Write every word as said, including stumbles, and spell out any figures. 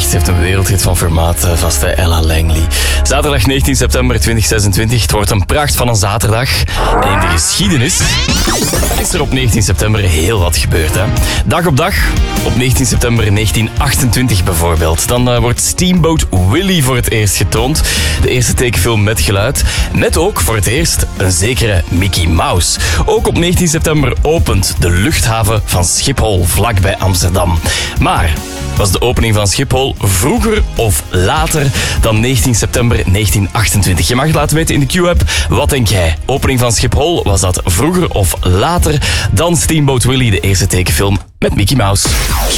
Ze heeft een wereldhit van formaat uh, vast, hè, Ella Langley. Zaterdag negentien september tweeduizend zesentwintig. Het wordt een pracht van een zaterdag. En in de geschiedenis is er op negentien september heel wat gebeurd. Hè? Dag op dag, op negentien september negentien achtentwintig bijvoorbeeld. Dan uh, wordt Steamboat Willie voor het eerst getoond. De eerste tekenfilm met geluid. Met ook voor het eerst een zekere Mickey Mouse. Ook op negentien september opent de luchthaven van Schiphol, vlakbij Amsterdam. Maar was de opening van Schiphol vroeger of later dan negentien september negentien achtentwintig? Je mag het laten weten in de Q-app. Wat denk jij? Opening van Schiphol, was dat vroeger of later dan Steamboat Willie, de eerste tekenfilm met Mickey Mouse?